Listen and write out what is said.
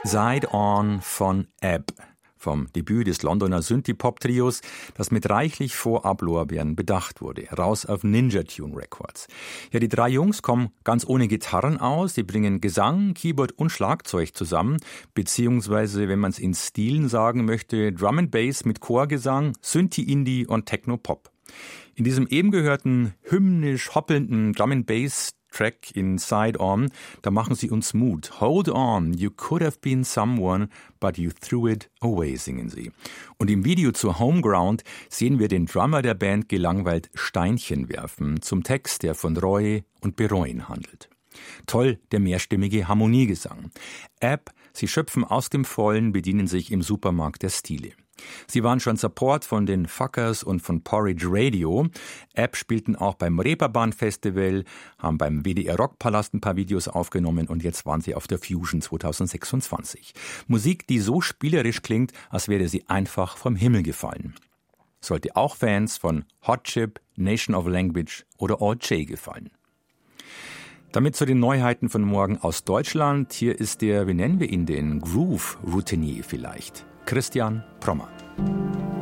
Side On von Ebb, vom Debüt des Londoner Synthie-Pop-Trios, das mit reichlich Vorab-Lorbeeren bedacht wurde, raus auf Ninja Tune Records. Ja, die drei Jungs kommen ganz ohne Gitarren aus, die bringen Gesang, Keyboard und Schlagzeug zusammen, beziehungsweise, wenn man es in Stilen sagen möchte, Drum and Bass mit Chorgesang, Synthie-Indie und Techno-Pop. In diesem eben gehörten, hymnisch hoppelnden Drum and Bass Track in Side On, da machen sie uns Mut. Hold on, you could have been someone, but you threw it away, singen sie. Und im Video zu Homeground sehen wir den Drummer der Band gelangweilt Steinchen werfen, zum Text, der von Reue und Bereuen handelt. Toll, der mehrstimmige Harmoniegesang. Ebb, sie schöpfen aus dem Vollen, bedienen sich im Supermarkt der Stile. Sie waren schon Support von den Fuckers und von Porridge Radio. Ebb spielten auch beim Reeperbahn Festival, haben beim WDR Rockpalast ein paar Videos aufgenommen und jetzt waren sie auf der Fusion 2026. Musik, die so spielerisch klingt, als wäre sie einfach vom Himmel gefallen. Sollte auch Fans von Hot Chip, Nation of Language oder All J gefallen. Damit zu den Neuheiten von morgen aus Deutschland. Hier ist der, wie nennen wir ihn, den Groove-Routinier vielleicht. Christian Prommer.